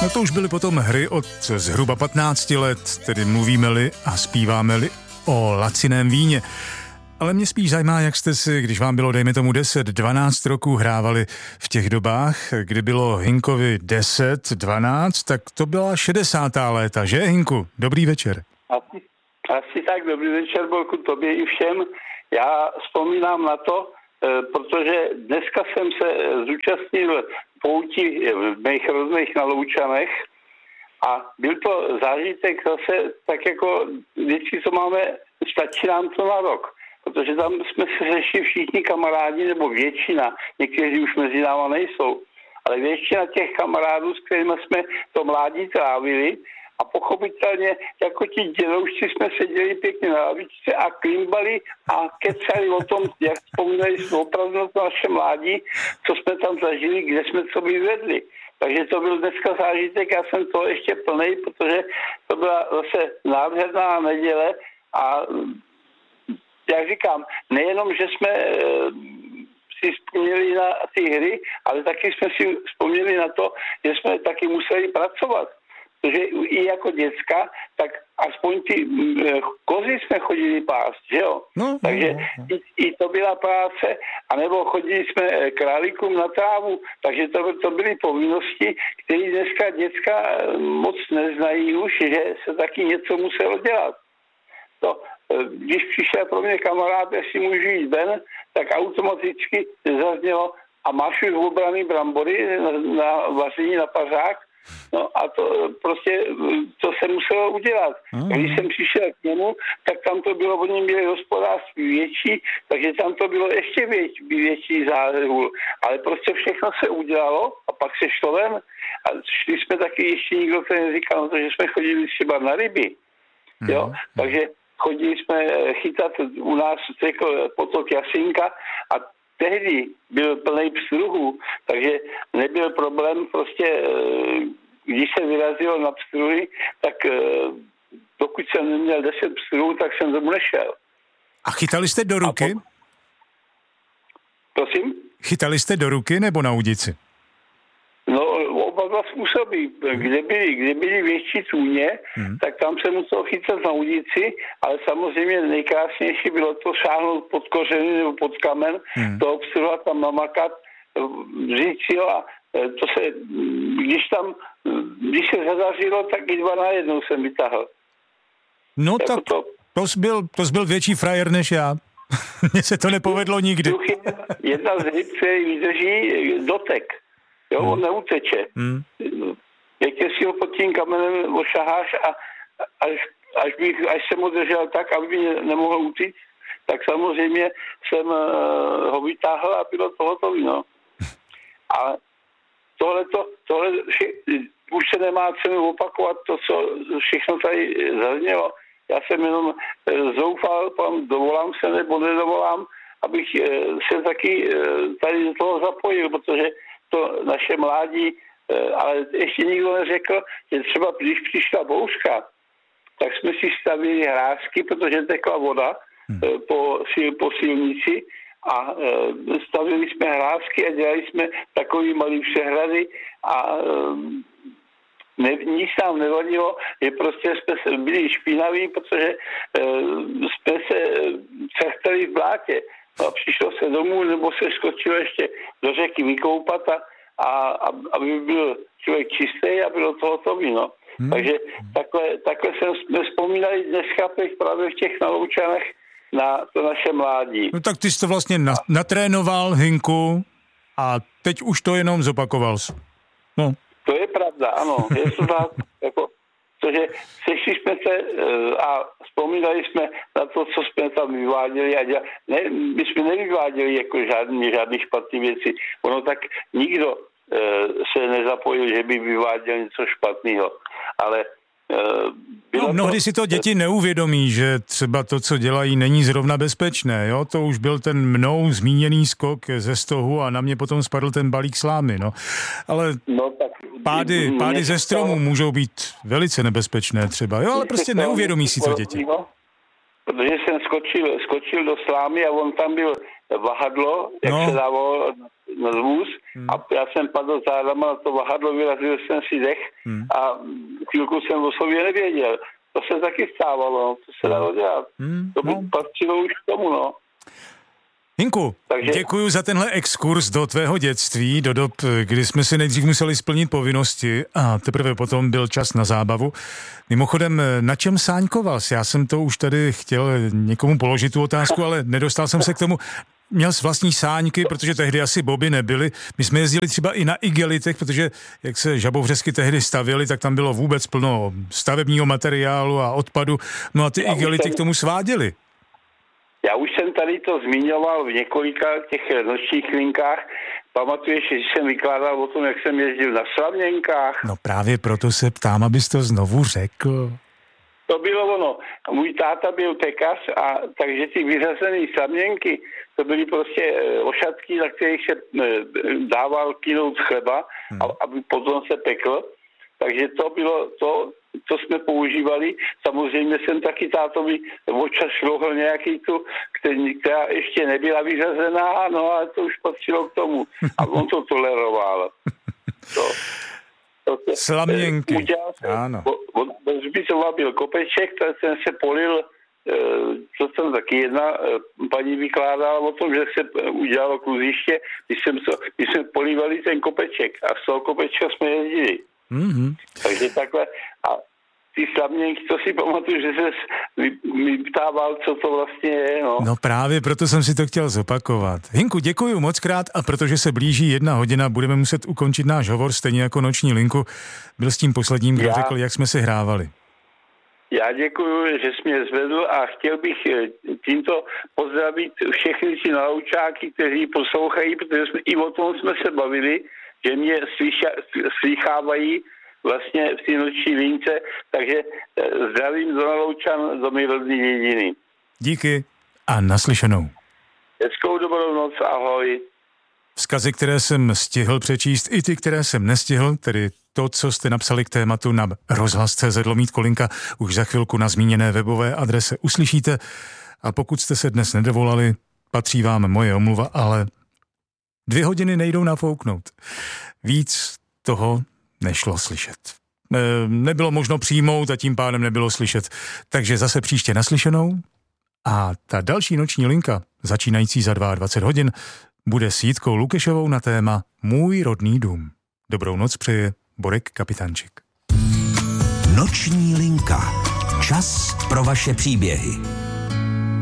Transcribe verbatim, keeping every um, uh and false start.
No to už byly potom hry od zhruba patnácti let, tedy mluvíme-li a zpíváme-li o laciném víně. Ale mě spíš zajímá, jak jste si, když vám bylo, dejme tomu deset, dvanáct roků, hrávali v těch dobách, kdy bylo Hinkovi deset, dvanáct, tak to byla šedesátá léta, že Hinku? Dobrý večer. Asi, asi tak, dobrý večer, Bolku, tobě i všem. Já vzpomínám na to, protože dneska jsem se zúčastnil poutí v mých různých na Loučanech a byl to zážitek zase tak jako vždycky, co máme, stačí nám to na rok. Protože tam jsme se sešli všichni kamarádi, nebo většina, někteří už mezi náma nejsou, ale většina těch kamarádů, s kterými jsme to mládí trávili, a pochopitelně jako ti dědoušci jsme seděli pěkně na lavičce a klimbali a kecali o tom, jak vzpomínali jsme opravdu na to naše mládí, co jsme tam zažili, kde jsme co vyvedli. Takže to byl dneska zážitek, já jsem toho ještě plnej, protože to byla zase nádherná neděle a jak říkám, nejenom, že jsme e, si vzpomněli na ty hry, ale taky jsme si vzpomněli na to, že jsme taky museli pracovat. Protože i jako děcka, tak aspoň ty e, kozy jsme chodili pást, že jo? No, Takže no, no. I, i to byla práce, anebo chodili jsme králíkům na trávu, takže to, to byly povinnosti, které dneska děcka moc neznají už, že se taky něco muselo dělat. To, když přišel pro mě kamarád, jestli můžu jít ven, tak automaticky zaznělo a máš už obraný brambory na, na vaření na pařák. No a to prostě, to se muselo udělat. Mm. Když jsem přišel k němu, tak tam to bylo, oni měli hospodářství větší, takže tam to bylo ještě větší, větší záhul. Ale prostě všechno se udělalo a pak se šlo ven. A šli jsme taky, ještě nikdo to neříkal, no to, že jsme chodili třeba na ryby. Mm. Jo, takže chodili jsme chytat u nás jako potok Jasinka a tehdy byl plný pstruhů, takže nebyl problém prostě, když se vyrazilo na pstruhy, tak dokud jsem neměl deset pstruhů, tak jsem domů nešel. A chytali jste do ruky? Po... Prosím? Chytali jste do ruky nebo na udici? No, oba dva způsoby. Kde byly, kde byly větší tůně, hmm. tak tam se muselo chytat na udici, ale samozřejmě nejkrásnější bylo to šáhnout pod kořeny nebo pod kamen, hmm. to obstruhat tam namakat, říct si, a to se, když tam, když se zadařilo, tak i dva najednou jsem vytáhl. No jako tak to, to, jsi byl, to jsi byl větší frajer než já. Mně se to nepovedlo nikdy. Jedna z ryb, který vydrží dotek. Jo, on hmm. neuteče. Hmm. Jak si ho pod tím kamenem ošaháš a až, až, bych, až jsem ho držel tak, aby mě nemohl utíct, tak samozřejmě jsem uh, ho vytáhl a bylo to hotové, no. A tohleto, tohle už se nemá cenu opakovat to, co všechno tady zaznělo. Já jsem jenom zoufal, pan dovolám se nebo nedovolám, abych se taky tady do toho zapojil, protože to naše mládí, ale ještě nikdo neřekl, že třeba když přišla bouřka, tak jsme si stavili hrázky, protože tekla voda hmm. po, po silnici a stavili jsme hrázky a dělali jsme takový malý přehrady a ne, nic nám nevadilo, že prostě jsme byli špinaví, protože jsme se cechtali v blátě. A přišlo se domů, nebo se skočilo ještě do řeky vykoupat, a, a, aby byl člověk čistý a bylo to hotový, no. Hmm. Takže takhle, takhle jsme vzpomínali dneska právě v těch Naloučanech na to naše mládí. No tak ty jsi to vlastně na, natrénoval, Hinku, a teď už to jenom zopakoval jsi. No. To je pravda, ano. Je to tak, jako, protože sešli jsme se a vzpomínali jsme na to, co jsme tam vyváděli. A děla... ne, my jsme nevyváděli jako žádný, žádný špatný věci. Ono tak nikdo e, se nezapojil, že by vyváděl něco špatného. Ale No, mnohdy si to děti neuvědomí, že třeba to, co dělají, není zrovna bezpečné, jo? To už byl ten mnou zmíněný skok ze stohu a na mě potom spadl ten balík slámy, no. Ale no, tak, pády, pády ze stromů můžou být velice nebezpečné třeba, jo? Ale prostě neuvědomí si to děti. Protože jsem skočil, skočil do slámy a on tam byl vahadlo, jak no. se dávalo na zvůz hmm. a já jsem padl zádama na to vahadlo, vyrazil jsem si dech hmm. a chvilku jsem o sobě nevěděl. To se taky stávalo, no. To se dalo dělat. Hmm. To by no. patřilo už k tomu, no. Hinku, Takže... děkuji za tenhle exkurs do tvého dětství, do dob, kdy jsme si nejdřív museli splnit povinnosti a teprve potom byl čas na zábavu. Mimochodem, na čem sáňkoval jsi? Já jsem to už tady chtěl někomu položit tu otázku, ale nedostal jsem se k tomu. Měl jsi vlastní sáňky, protože tehdy asi boby nebyly. My jsme jezdili třeba i na igelitech, protože jak se žabovřesky tehdy stavěly, tak tam bylo vůbec plno stavebního materiálu a odpadu. No a ty igelity k tomu sváděly. Já už jsem tady to zmiňoval v několika těch nočních linkách. Pamatuješ, že jsem vykládal o tom, jak jsem jezdil na slaměnkách? No právě proto se ptám, abys to znovu řekl. To bylo ono. Můj táta byl pekař, a takže ty vyřazené slaměnky, to byly prostě ošatky, na kterých se dával kynout chleba, hmm. aby potom se pekl. Takže to bylo to, co jsme používali. Samozřejmě jsem taky tátovi občas šlohl nějaký tu, která ještě nebyla vyřazená, no a to už patřilo k tomu. A on to toleroval. To, to se, Slaměnky. Udělal se, ano. Od Zbitova byl kopeček, ten se polil, co jsem taky jedna paní vykládala o tom, že se udělalo kluziště, když, jsem, když jsme polívali ten kopeček a z toho kopečka jsme jezdili. Mm-hmm. Takže takhle. A ty slaměnky, to si pamatuju, že se mi ptával, co to vlastně je. No. no právě proto jsem si to chtěl zopakovat. Hinku, děkuju moc krát a protože se blíží jedna hodina, budeme muset ukončit náš hovor, stejně jako noční linku. Byl s tím posledním, kdo já, řekl, jak jsme si hrávali. Já děkuju, že jsi mě zvedl a chtěl bych tímto pozdravit všechny ty naloučáky, kteří poslouchají, protože jsme, i o tom jsme se bavili, že mě slychávají vlastně v té noční lince, takže zdravím do Naloučan, do mý rodný dědiny. Díky a naslyšenou. Hezkou dobrou noc, ahoj. Vzkazy, které jsem stihl přečíst, i ty, které jsem nestihl, tedy to, co jste napsali k tématu na rozhlas tečka cé zet lomítko linka, už za chvilku na zmíněné webové adrese uslyšíte. A pokud jste se dnes nedovolali, patří vám moje omluva, ale dvě hodiny nejdou nafouknout. Víc toho nešlo slyšet. Ne, nebylo možno přijmout a tím pádem nebylo slyšet. Takže zase příště naslyšenou a ta další noční linka, začínající za dvacet dva hodin, bude s Jitkou Lukešovou na téma Můj rodný dům. Dobrou noc přeje Borek Kapitančík. Noční linka. Čas pro vaše příběhy.